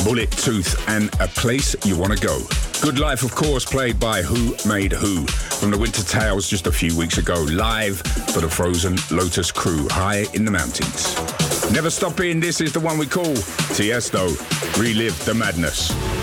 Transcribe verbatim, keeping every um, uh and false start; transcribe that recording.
Bullet Tooth and A Place You Wanna Go. Good Life, of course, played by Who Made Who from the Winter Tales just a few weeks ago, live for the Frozen Lotus crew, high in the mountains. Never Stop Being This is the one we call Tiesto, Relive the Madness.